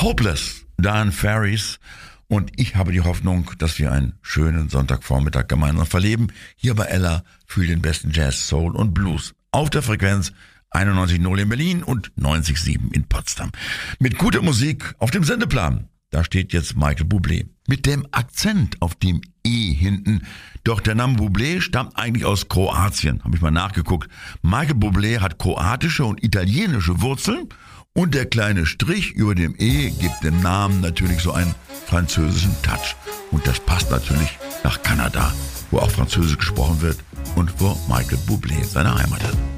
Hopeless, Diane Ferries. Und ich habe die Hoffnung, dass wir einen schönen Sonntagvormittag gemeinsam verleben. Hier bei Ella für den besten Jazz, Soul und Blues. Auf der Frequenz 91.0 in Berlin und 90.7 in Potsdam. Mit guter Musik auf dem Sendeplan. Da steht jetzt Michael Bublé. Mit dem Akzent auf dem E hinten. Doch der Name Bublé stammt eigentlich aus Kroatien. Habe ich mal nachgeguckt. Michael Bublé hat kroatische und italienische Wurzeln. Und der kleine Strich über dem E gibt dem Namen natürlich so einen französischen Touch. Und das passt natürlich nach Kanada, wo auch Französisch gesprochen wird und wo Michael Bublé seine Heimat hat.